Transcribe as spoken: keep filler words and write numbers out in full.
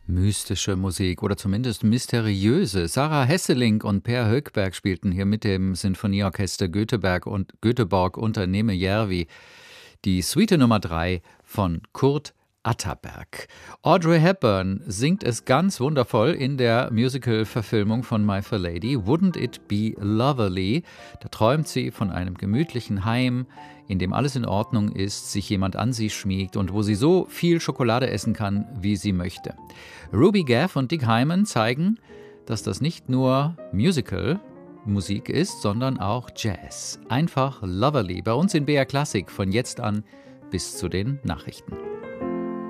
Mystische Musik oder zumindest mysteriöse. Sarah Hesseling und Per Högberg spielten hier mit dem Sinfonieorchester Göteborg und Göteborg unter Neme Järvi die Suite Nummer drei von Kurt Atterberg. Audrey Hepburn singt es ganz wundervoll in der Musical-Verfilmung von My Fair Lady, Wouldn't It Be Lovely? Da träumt sie von einem gemütlichen Heim, in dem alles in Ordnung ist, sich jemand an sie schmiegt und wo sie so viel Schokolade essen kann, wie sie möchte. Ruby Gaff und Dick Hyman zeigen, dass das nicht nur Musical-Musik ist, sondern auch Jazz. Einfach lovely. Bei uns in B R Klassik von jetzt an bis zu den Nachrichten.